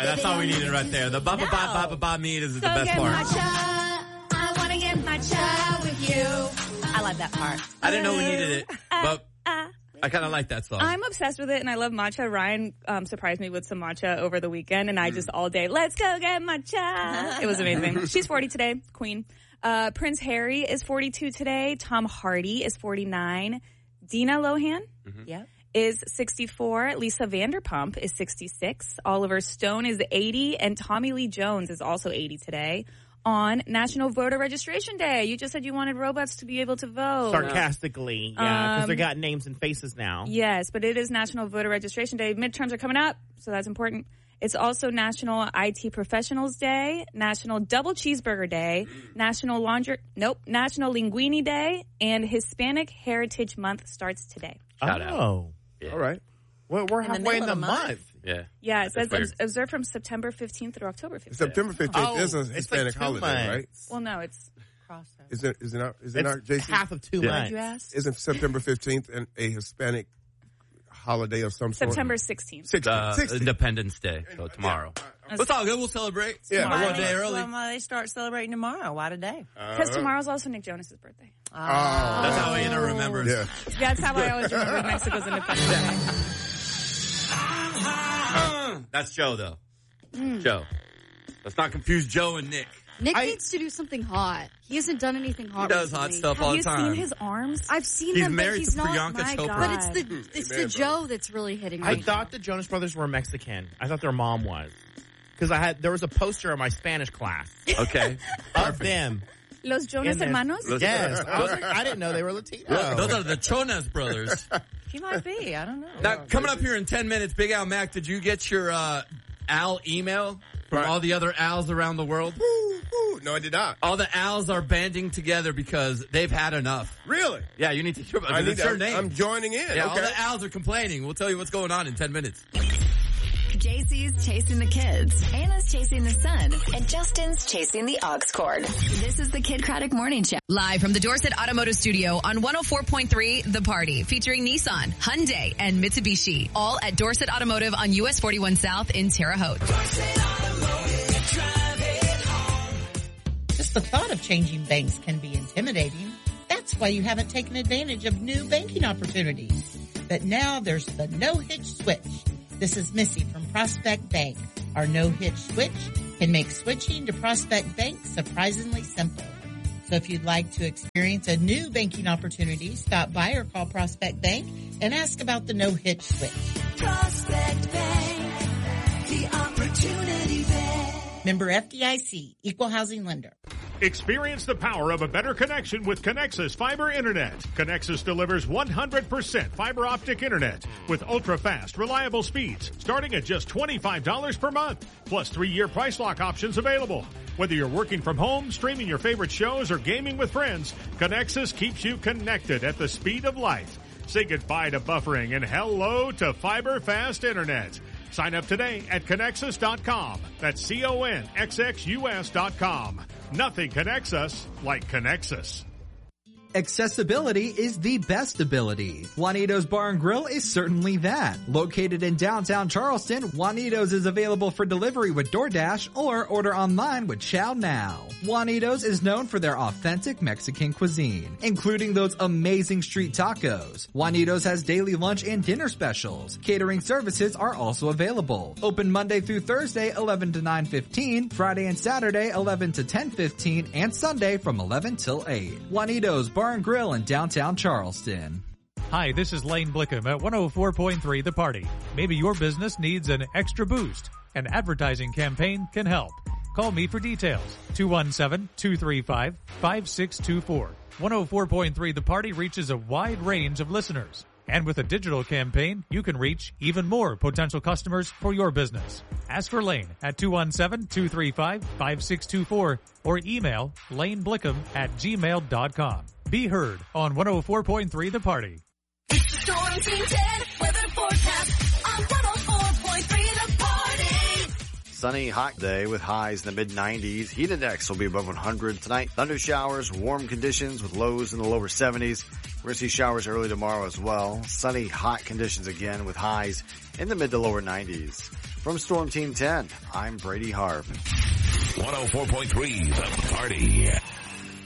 right, that's all we needed right there. The ba-ba-ba-ba-ba meat is the best part. Matcha. I want to get matcha with you. I like that part. I didn't know we needed it, but I kind of like that song. I'm obsessed with it, and I love matcha. Ryan surprised me with some matcha over the weekend, and I just all day, let's go get matcha. It was amazing. She's 40 today, queen. Prince Harry is 42 today. Tom Hardy is 49. Dina Lohan is 64. Lisa Vanderpump is 66. Oliver Stone is 80. And Tommy Lee Jones is also 80 today. On National Voter Registration Day. You just said you wanted robots to be able to vote. Sarcastically, yeah, because they got names and faces now. Yes, but it is National Voter Registration Day. Midterms are coming up, so that's important. It's also National IT Professionals Day, National Double Cheeseburger Day, National Linguini Day, and Hispanic Heritage Month starts today. Shout out. Yeah. All right. Well, we're halfway in the month. Yeah. Yeah, it says observed from September 15th through October 15th. September 15th is a Hispanic like holiday, right? Well, no, it's Is it not, JC? Half of 2 months. You ask? Isn't September 15th a Hispanic holiday of some sort? September 16th. 16th. Independence Day, so tomorrow. It's all good. We'll celebrate. Yeah. One day early. Why they start celebrating tomorrow? Why today? Because tomorrow's also Nick Jonas' birthday. That's how Anna remembers. Yeah. That's how I always remember Mexico's Independence Day. That's Joe, though. Joe. Let's not confuse Joe and Nick. Nick needs to do something hot. He hasn't done anything hot. He does recently. hot stuff all the time. Have you seen his arms? I've seen He's them, but married he's to not. Priyanka My Chopra. God. But it's the Joe that's really hitting I me. thought the Jonas Brothers were Mexican. I thought their mom was. Because there was a poster in my Spanish class Okay. of them. Los Jonas In this- Hermanos? Yes. I didn't know they were Latino. Those are the Jonas brothers. He might be. I don't know. Now, coming up here in 10 minutes, Big Al Mac, did you get your Al email from all the other Als around the world? No, I did not. All the Als are banding together because they've had enough. Really? Yeah, you need to hear about it. It's your name. I'm joining in. Yeah, okay. all the Als are complaining. We'll tell you what's going on in 10 minutes. JC's chasing the kids, Anna's chasing the sun, and Justin's chasing the aux cord. This is the Kid Craddock Morning Show. Live from the Dorset Automotive Studio on 104.3 The Party, featuring Nissan, Hyundai, and Mitsubishi. All at Dorset Automotive on US 41 South in Terre Haute. Just the thought of changing banks can be intimidating. That's why you haven't taken advantage of new banking opportunities. But now there's the no-hitch switch. This is Missy from Prospect Bank. Our no-hitch switch can make switching to Prospect Bank surprisingly simple. So if you'd like to experience a new banking opportunity, stop by or call Prospect Bank and ask about the no-hitch switch. Prospect Bank, the opportunity bank. Member FDIC, Equal Housing Lender. Experience the power of a better connection with Connexus Fiber Internet. Connexus delivers 100% fiber optic internet with ultra-fast, reliable speeds starting at just $25 per month, plus 3-year price lock options available. Whether you're working from home, streaming your favorite shows, or gaming with friends, Connexus keeps you connected at the speed of light. Say goodbye to buffering and hello to fiber fast internet. Sign up today at Connexus.com. That's CONXXUS.com. Nothing connects us like Connexus. Accessibility is the best ability. Juanito's Bar and Grill is certainly that. Located in downtown Charleston, Juanito's is available for delivery with DoorDash or order online with Chow Now. Juanito's is known for their authentic Mexican cuisine, including those amazing street tacos. Juanito's has daily lunch and dinner specials. Catering services are also available. Open Monday through Thursday, 11 to 9:15, Friday and Saturday, 11 to 10:15, and Sunday from 11 till 8. Juanito's Bar and Grill in downtown Charleston. Hi, this is Lane Blickham at 104.3 The Party. Maybe your business needs an extra boost. An advertising campaign can help. Call me for details. 217-235-5624. 104.3 The Party reaches a wide range of listeners. And with a digital campaign, you can reach even more potential customers for your business. Ask for Lane at 217-235-5624 or email laneblickham@gmail.com. Be heard on 104.3 The Party. It's the Storm Team 10 weather forecast on 104.3 The Party. Sunny, hot day with highs in the mid-90s. Heat index will be above 100 tonight. Thunder showers, warm conditions with lows in the lower 70s. We're going to see showers early tomorrow as well. Sunny, hot conditions again with highs in the mid to lower 90s. From Storm Team 10, I'm Brady Harv. 104.3 The Party.